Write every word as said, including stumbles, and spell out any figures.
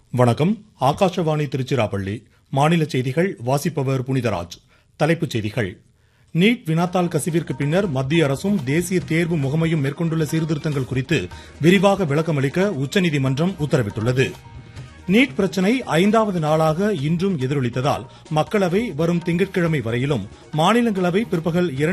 வணக்கம். ஆகாஷவாணி திருச்சிராப்பள்ளி. மாநில செய்திகள் வாசிப்பவர் புனிதராஜ். தலைப்புச் செய்திகள். நீட் வினாத்தாள் கசிவிற்கு பின்னர் மத்திய அரசும் தேசிய தேர்வு முகமையும் மேற்கொண்டுள்ள சீர்திருத்தங்கள் குறித்து விரிவாக விளக்கமளிக்க உச்சநீதிமன்றம் உத்தரவிட்டுள்ளது. நீட் பிரச்சினை ஐந்தாவது நாளாக இன்றும் எதிரொலித்ததால் மக்களவை வரும் திங்கட்கிழமை வரையிலும், மாநிலங்களவை பிற்பகல்